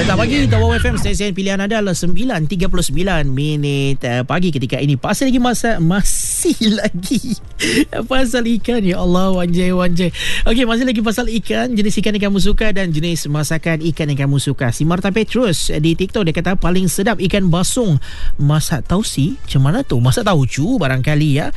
Selamat pagi, Tawau FM, stesen pilihan anda adalah 9.39 pagi ketika ini. Masih lagi pasal ikan, ya Allah, wanjai. Okey, masih lagi pasal ikan, jenis ikan yang kamu suka dan jenis masakan ikan yang kamu suka. Si Marta Petrus di TikTok, dia kata paling sedap ikan basung masak tausi. Macam mana tu? Masak taucu barangkali ya.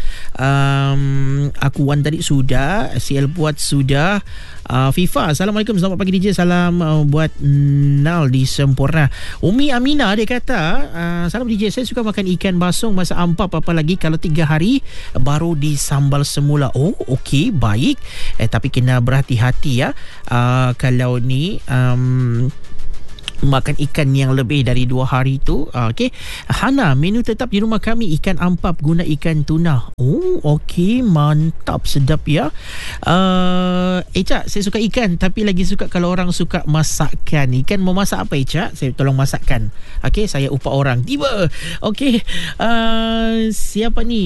Aku Wan tadi sudah, CL buat sudah. FIFA, Assalamualaikum, selamat pagi DJ, salam buat Nal di Sempurna. Umi Aminah dia kata salam DJ, saya suka makan ikan basung masak ampap, apalagi kalau 3 hari baru disambal semula. Oh okey, baik, tapi kena berhati-hati ya. Kalau ni makan ikan yang lebih dari 2 hari tu. Okey. Hana, menu tetap di rumah kami ikan ampap guna ikan tuna. Oh, okey, mantap, sedap ya. Cak, saya suka ikan tapi lagi suka kalau orang suka masakkan. Ikan mau masak apa Cak? Saya tolong masakkan. Okey, saya upah orang. Tiba. Okey. Siapa ni?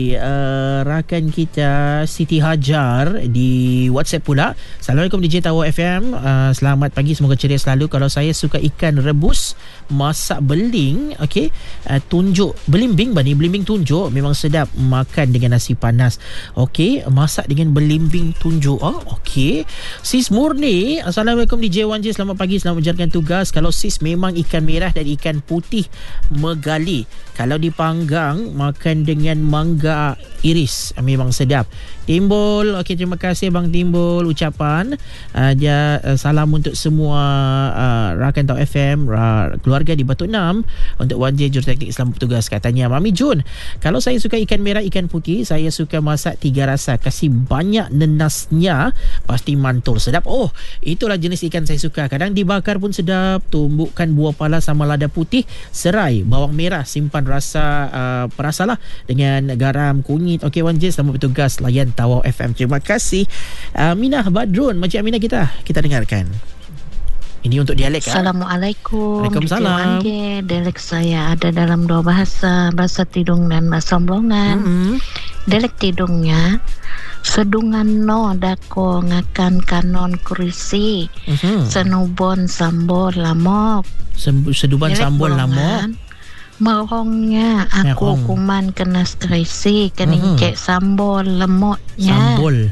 Rakan kita Siti Hajar di WhatsApp pula. Assalamualaikum DJ Tawau FM. Selamat pagi, semoga ceria selalu. Kalau saya suka ikan rebus masak beling, okey, tunjuk belimbing tunjuk memang sedap makan dengan nasi panas. Okey, masak dengan belimbing tunjuk. Okey. Sis Murni, Assalamualaikum DJ Wanji, selamat pagi, selamat menjalankan tugas. Kalau sis memang ikan merah dan ikan putih megali, kalau dipanggang makan dengan mangga iris memang sedap. Timbul, okey, terima kasih Bang Timbul ucapan. Salam untuk semua rakan Tau FM, keluarga di Batu 6, untuk Wan J, juruteknik selamat bertugas. Katanya Mami Jun, kalau saya suka ikan merah, ikan putih, saya suka masak 3 rasa, kasih banyak nenasnya, pasti mantul, sedap. Oh, itulah jenis ikan saya suka. Kadang dibakar pun sedap. Tumbukkan buah pala sama lada putih, serai, bawang merah, simpan rasa perasalah dengan garam, kunyit. Okey Wan J, selamat bertugas layan Tawau FM. Terima kasih. Aminah Badrun, Makcik Aminah kita dengarkan. Ini untuk dialek. Assalamualaikum. Waalaikumsalam. Dialek saya ada dalam 2 bahasa, bahasa Tidung dan bahasa Blongan. Dialek Tidungnya, sedungan no dako ngakan kanon kurisi, senubon sambol lamok. Seduban sambol lamok. Merongnya aku kuman kena skrisi, kening cek sambol lemoknya. Sambol.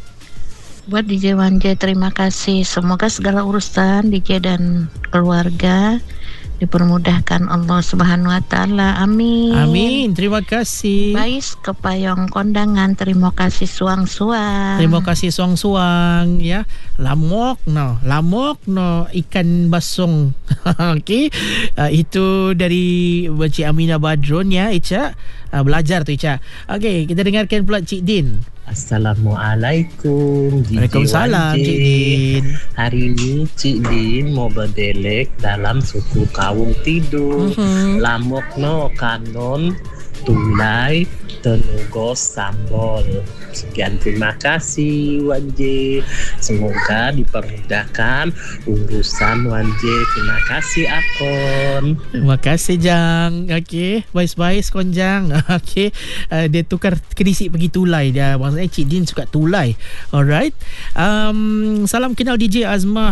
Buat DJ Wanja, terima kasih. Semoga segala urusan DJ dan keluarga dipermudahkan Allah Subhanahu Wa Taala. Amin. Amin. Terima kasih. Bais kepayong kondangan. Terima kasih suang-suang. Terima kasih suang-suang ya. Lamok no ikan basung. Okey. Itu dari Cik Aminah Badrun ya, Ica. Belajar tu Ica. Okey, kita dengarkan pula Cik Din. Assalamualaikum. Waalaikumsalam Cik Din. Hari ini Cik Din mau berdelek dalam suku kaum Tidung. Lamok no kanon tulai tenugos sambol. Sekian, terima kasih Wan J. Semoga dipermudahkan urusan Wan J. Terima kasih Akon. Terima kasih Jang. Okey, bais-bais konjang. Okey, dia tukar kedisi pergi tulai dia. Maksudnya Cik Din suka tulai. Alright. Salam kenal DJ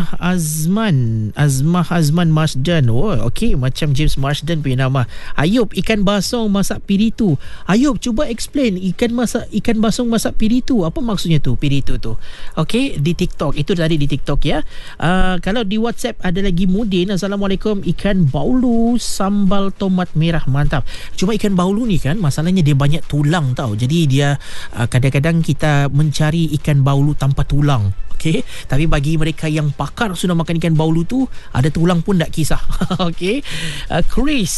Azman Marsden. Oh, okey, macam James Marsden punya nama. Ayub, ikan basung masak piritu. Ayub, cuba explain ikan basung masak piritu. Apa maksudnya tu piritu tu? Okey, di TikTok. Itu tadi di TikTok ya. Kalau di WhatsApp ada lagi Mudin. Assalamualaikum, ikan baulu sambal tomat merah, mantap. Cuma ikan baulu ni kan masalahnya dia banyak tulang tau. Jadi dia kadang-kadang kita mencari ikan baulu tanpa tulang. Okey, tapi bagi mereka yang pakar sudah makan ikan baulu tu, ada tulang pun tak kisah. Okey. Chris,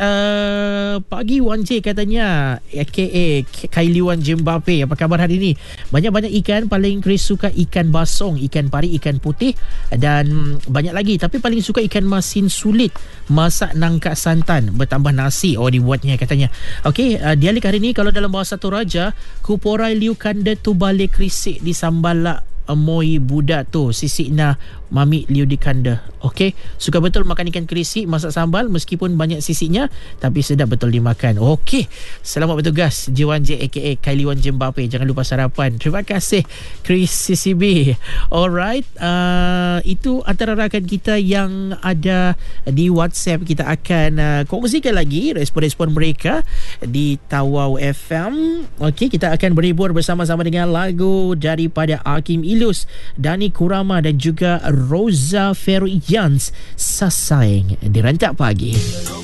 pagi Wan J katanya, aka Kylie Wan Jimbape. Apa khabar hari ni? Banyak-banyak ikan. Paling Chris suka ikan basong, ikan pari, ikan putih dan banyak lagi. Tapi paling suka ikan masin sulit masak nangka santan bertambah nasi. Oh, dibuatnya katanya. Okey, dialek hari ni kalau dalam bahasa Toraja, kuporai liu kanda tu balik krisik di sambal moi budak tu sisik na Mami Liudikanda. Okey, suka betul makan ikan kerisi masak sambal meskipun banyak sisinya, tapi sedap betul dimakan. Okey, selamat bertugas Jiwan J aka Kylie Wan Jembape. Jangan lupa sarapan. Terima kasih Chris CCB. Alright, itu antara rakan kita yang ada di WhatsApp. Kita akan kongsikan lagi respon-respon mereka di Tawau FM. Okey, kita akan berhibur bersama-sama dengan lagu daripada Hakim Ilus, Dani Kurama dan juga Rosa Feroyans, Sasaeng di Rancak Pagi.